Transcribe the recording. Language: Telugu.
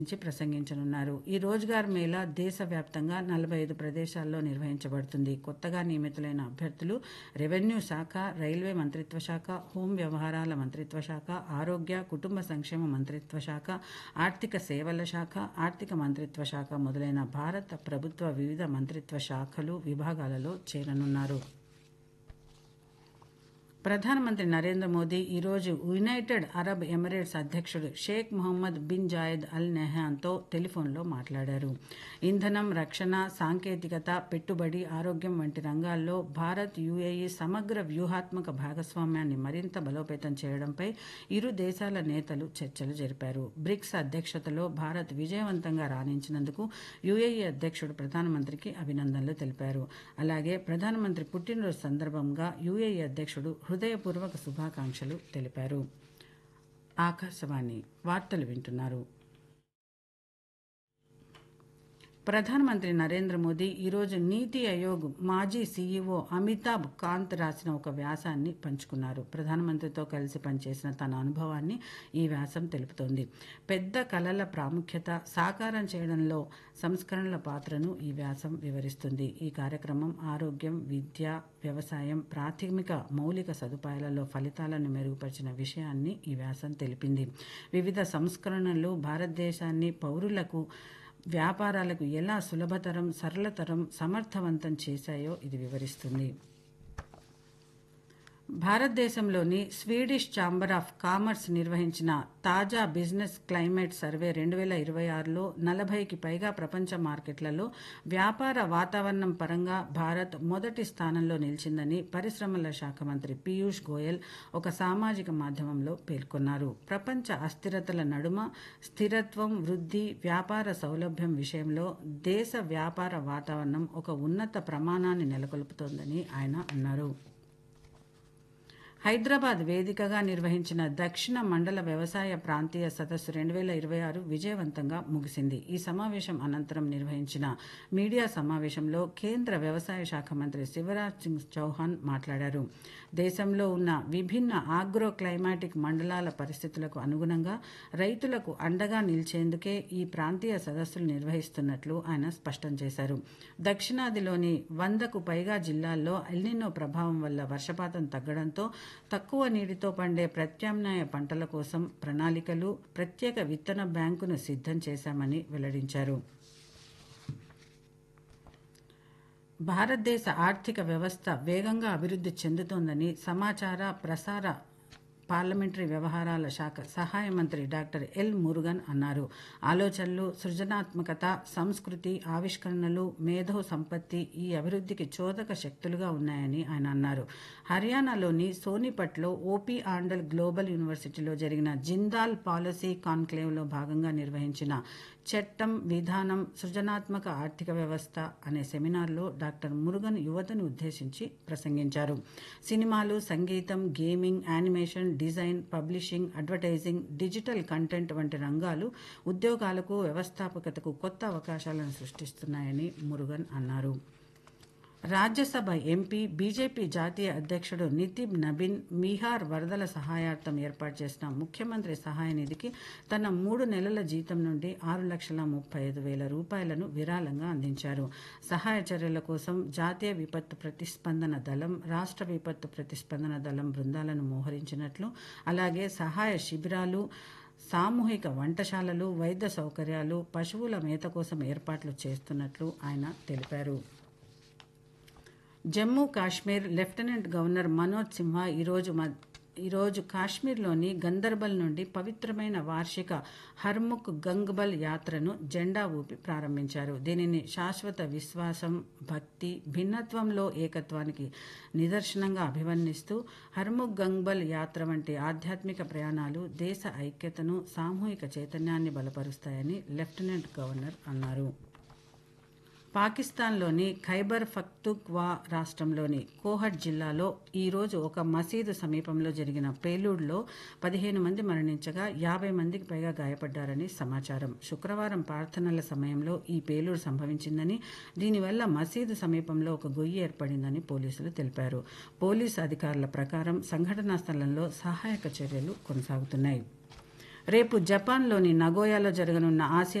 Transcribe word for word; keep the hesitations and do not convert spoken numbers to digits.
నుంచి ప్రసంగించనున్నారు. ఈ రోజ్గార్ మేళా దేశవ్యాప్తంగా నలభై ఐదు ప్రదేశాల్లో నిర్వహించబడుతుంది. కొత్తగా నియమితులైన అభ్యర్థులు రెవెన్యూ శాఖ, రైల్వే మంత్రిత్వ శాఖ, హోం వ్యవహారాల మంత్రిత్వ శాఖ, ఆరోగ్య, కుటుంబ సంక్షేమ మంత్రిత్వ శాఖ, ఆర్థిక సేవల శాఖ, ఆర్థిక మంత్రిత్వ శాఖ మొదలైన భారత ప్రభుత్వ వివిధ మంత్రిత్వ శాఖలు, విభాగాలలో చేరనున్నారు. ప్రధానమంత్రి నరేంద్ర మోదీ ఈరోజు యునైటెడ్ అరబ్ ఎమిరేట్స్ అధ్యక్షుడు షేక్ మొహమ్మద్ బిన్ జాయద్ అల్ నహ్యాన్తో టెలిఫోన్లో మాట్లాడారు. ఇంధనం, రక్షణ, సాంకేతికత, పెట్టుబడి, ఆరోగ్యం వంటి రంగాల్లో భారత్, యుఏఈ సమగ్ర వ్యూహాత్మక భాగస్వామ్యాన్ని మరింత బలోపేతం చేయడంపై ఇరు దేశాల నేతలు చర్చలు జరిపారు. బ్రిక్స్ అధ్యక్షతలో భారత్ విజయవంతంగా రాణించినందుకు యుఏఈ అధ్యక్షుడు ప్రధానమంత్రికి అభినందనలు తెలిపారు. అలాగే ప్రధానమంత్రి పుట్టినరోజు సందర్భంగా యుఏఈ అధ్యక్షుడు హృదయపూర్వక శుభాకాంక్షలు తెలిపారు. ఆకాశవాణి వార్తలు వింటున్నారు. ప్రధానమంత్రి నరేంద్ర మోదీ ఈరోజు నీతి ఆయోగ్ మాజీ సీఈఓ అమితాబ్ కాంత్ రాసిన ఒక వ్యాసాన్ని పంచుకున్నారు. ప్రధానమంత్రితో కలిసి పనిచేసిన తన అనుభవాన్ని ఈ వ్యాసం తెలుపుతోంది. పెద్ద కలల ప్రాముఖ్యత, సాకారం చేయడంలో సంస్కరణల పాత్రను ఈ వ్యాసం వివరిస్తుంది. ఈ కార్యక్రమం ఆరోగ్యం, విద్య, వ్యవసాయం, ప్రాథమిక మౌలిక సదుపాయాలలో ఫలితాలను మెరుగుపరిచిన విషయాన్ని ఈ వ్యాసం తెలిపింది. వివిధ సంస్కరణలు భారతదేశాన్ని పౌరులకు, వ్యాపారాలకు ఎలా సులభతరం, సరళతరం, సమర్థవంతం చేశాయో ఇది వివరిస్తుంది. భారతదేశంలోని స్వీడిష్ ఛాంబర్ ఆఫ్ కామర్స్ నిర్వహించిన తాజా బిజినెస్ క్లైమేట్ సర్వే రెండు వేల ఇరవై ఆరులో నలభైకి పైగా ప్రపంచ మార్కెట్లలో వ్యాపార వాతావరణం పరంగా భారత్ మొదటి స్థానంలో నిలిచిందని పరిశ్రమల శాఖ మంత్రి పీయూష్ గోయల్ ఒక సామాజిక మాధ్యమంలో పేర్కొన్నారు. ప్రపంచ అస్థిరతల నడుమ స్థిరత్వం, వృద్ధి, వ్యాపార సౌలభ్యం విషయంలో దేశ వ్యాపార వాతావరణం ఒక ఉన్నత ప్రమాణాన్ని నెలకొల్పుతోందని ఆయన అన్నారు. హైదరాబాద్ వేదికగా నిర్వహించిన దక్షిణ మండల వ్యవసాయ ప్రాంతీయ సదస్సు రెండు వేల ఇరవై ఆరు విజయవంతంగా ముగిసింది. ఈ సమావేశం అనంతరం నిర్వహించిన మీడియా సమావేశంలో కేంద్ర వ్యవసాయ శాఖ మంత్రి శివరాజ్ సింగ్ చౌహాన్ మాట్లాడారు. దేశంలో ఉన్న విభిన్న ఆగ్రో క్లైమాటిక్ మండలాల పరిస్థితులకు అనుగుణంగా రైతులకు అండగా నిలిచేందుకే ఈ ప్రాంతీయ సదస్సులు నిర్వహిస్తున్నట్లు ఆయన స్పష్టం చేశారు. దక్షిణాదిలోని వందకు పైగా జిల్లాల్లో ఎల్నినో ప్రభావం వల్ల వర్షపాతం తగ్గడంతో తక్కువ నీటితో పండే ప్రత్యామ్నాయ పంటల కోసం ప్రణాళికలు, ప్రత్యేక విత్తన బ్యాంకును సిద్ధం చేశామని వెల్లడించారు. భారతదేశ ఆర్థిక వ్యవస్థ వేగంగా అభివృద్ధి చెందుతోందని సమాచార, ప్రసార, పార్లమెంటరీ వ్యవహారాల శాఖ సహాయ మంత్రి డాక్టర్ ఎల్ మురుగన్ అన్నారు. ఆలోచనలు, సృజనాత్మకత, సంస్కృతి, ఆవిష్కరణలు, మేధో సంపత్తి ఈ అభివృద్ధికి చోదక శక్తులుగా ఉన్నాయని ఆయన అన్నారు. హర్యానాలోని సోనిపట్లో ఓపీ ఆండల్ గ్లోబల్ యూనివర్సిటీలో జరిగిన జిందాల్ పాలసీ కాన్క్లేవ్లో భాగంగా నిర్వహించిన చట్టం, విధానం, సృజనాత్మక ఆర్థిక వ్యవస్థ అనే సెమినార్లో డాక్టర్ మురుగన్ యువతను ఉద్దేశించి ప్రసంగించారు. సినిమాలు, సంగీతం, gaming, animation, design, publishing, advertising, digital content వంటి రంగాలు ఉద్యోగాలకు, వ్యవస్థాపకతకు కొత్త అవకాశాలను సృష్టిస్తున్నాయని మురుగన్ అన్నారు. రాజ్యసభ ఎంపీ, బీజేపీ జాతీయ అధ్యక్షుడు నితిన్ నబీన్ బీహార్ వరదల సహాయార్థం ఏర్పాటు చేసిన ముఖ్యమంత్రి సహాయ నిధికి తన మూడు నెలల జీతం నుండి ఆరు లక్షల ముప్పై ఐదు వేల రూపాయలను విరాళంగా అందించారు. సహాయ చర్యల కోసం జాతీయ విపత్తు ప్రతిస్పందన దళం, రాష్ట్ర విపత్తు ప్రతిస్పందన దళం బృందాలను మోహరించినట్లు, అలాగే సహాయ శిబిరాలు, సామూహిక వంటశాలలు, వైద్య సౌకర్యాలు, పశువుల మేత కోసం ఏర్పాట్లు చేస్తున్నట్లు ఆయన తెలిపారు. జమ్మూ కాశ్మీర్ లెఫ్టినెంట్ గవర్నర్ మనోజ్ సిన్హా ఈరోజు ఈరోజు కాశ్మీర్లోని గందర్బల్ నుండి పవిత్రమైన వార్షిక హర్ముఖ్ గంగ్బల్ యాత్రను జెండా ఊపి ప్రారంభించారు. దీనిని శాశ్వత విశ్వాసం, భక్తి, భిన్నత్వంలో ఏకత్వానికి నిదర్శనంగా అభివర్ణిస్తూ హర్ముఖ్ గంగ్బల్ యాత్ర వంటి ఆధ్యాత్మిక ప్రయాణాలు దేశ ఐక్యతను, సామూహిక చైతన్యాన్ని బలపరుస్తాయని లెఫ్టినెంట్ గవర్నర్ అన్నారు. పాకిస్తాన్లోని ఖైబర్ పఖ్తూన్ఖ్వా రాష్ట్రంలోని కోహట్ జిల్లాలో ఈరోజు ఒక మసీదు సమీపంలో జరిగిన పేలుడులో పదిహేను మంది మరణించగా యాభై మందికి పైగా గాయపడ్డారని సమాచారం. శుక్రవారం ప్రార్థనల సమయంలో ఈ పేలుడు సంభవించిందని, దీనివల్ల మసీదు సమీపంలో ఒక గొయ్యి ఏర్పడిందని పోలీసులు తెలిపారు. పోలీసు అధికారుల ప్రకారం సంఘటనా స్థలంలో సహాయక చర్యలు కొనసాగుతున్నాయి. రేపు జపాన్లోని నగోయాలో జరగనున్న ఆసియా